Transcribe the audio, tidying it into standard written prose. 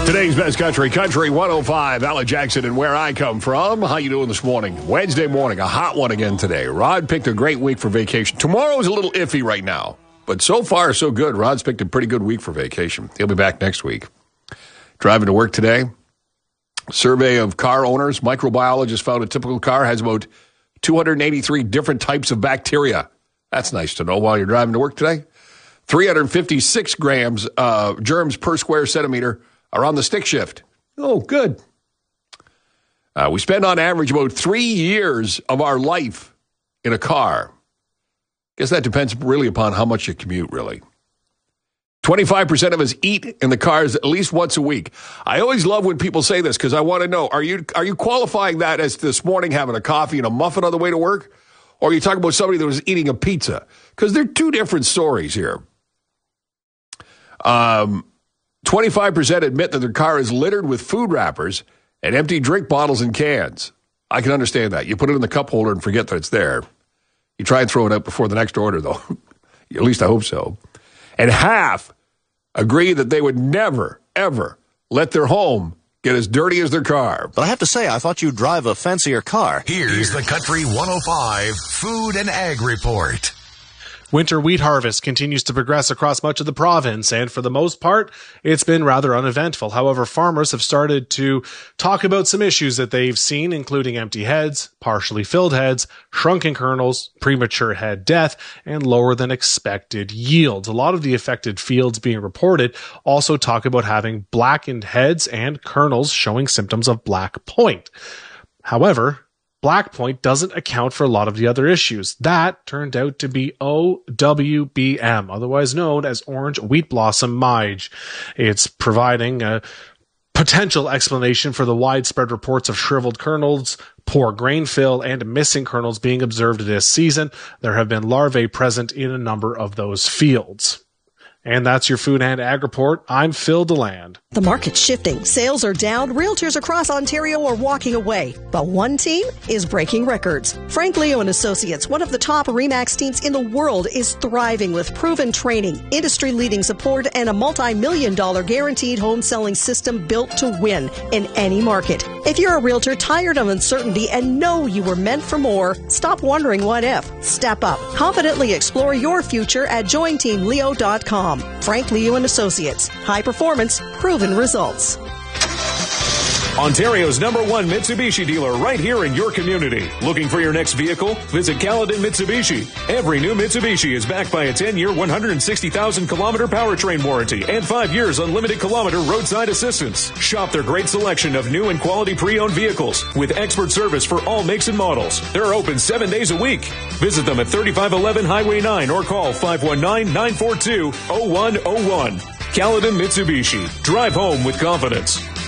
Today's best country 105, Alan Jackson and Where I Come From. How you doing this morning? Wednesday morning, a hot one again today. Rod picked a great week for vacation. Tomorrow's a little iffy right now, but so far so good. Rod's picked a pretty good week for vacation. He'll be back next week. Driving to work today. Survey of car owners. Microbiologists found a typical car has about 283 different types of bacteria. That's nice to know while you're driving to work today. 356 grams germs per square centimeter are on the stick shift. Oh, good. We spend on average about 3 years of our life in a car. Guess that depends really upon how much you commute, really. 25% of us eat in the cars at least once a week. I always love when people say this because I want to know, are you qualifying that as this morning having a coffee and a muffin on the way to work? Or are you talking about somebody that was eating a pizza? Because they're two different stories here. 25% admit that their car is littered with food wrappers and empty drink bottles and cans. I can understand that. You put it in the cup holder and forget that it's there. You try and throw it out before the next order, though. At least I hope so. And half agree that they would never, ever let their home get as dirty as their car. But I have to say, I thought you'd drive a fancier car. Here's the Country 105 Food and Ag Report. Winter wheat harvest continues to progress across much of the province, and for the most part, it's been rather uneventful. However, farmers have started to talk about some issues that they've seen, including empty heads, partially filled heads, shrunken kernels, premature head death, and lower than expected yields. A lot of the affected fields being reported also talk about having blackened heads and kernels showing symptoms of black point. However, black point doesn't account for a lot of the other issues. That turned out to be OWBM, otherwise known as orange wheat blossom mige. It's providing a potential explanation for the widespread reports of shriveled kernels, poor grain fill, and missing kernels being observed this season. There have been larvae present in a number of those fields. And that's your Food and Ag Report. I'm Phil DeLand. The market's shifting. Sales are down. Realtors across Ontario are walking away. But one team is breaking records. Frank Leo and Associates, one of the top RE/MAX teams in the world, is thriving with proven training, industry-leading support, and a multi-million-dollar guaranteed home selling system built to win in any market. If you're a realtor tired of uncertainty and know you were meant for more, stop wondering what if. Step up. Confidently explore your future at jointeamleo.com. Frank Leo and Associates. High performance, proven results. Ontario's #1 Mitsubishi dealer right here in your community. Looking for your next vehicle? Visit Caledon Mitsubishi. Every new Mitsubishi is backed by a 10-year, 160,000-kilometer powertrain warranty and 5 years unlimited kilometer roadside assistance. Shop their great selection of new and quality pre-owned vehicles with expert service for all makes and models. They're open 7 days a week. Visit them at 3511 Highway 9 or call 519-942-0101. Caledon Mitsubishi. Drive home with confidence.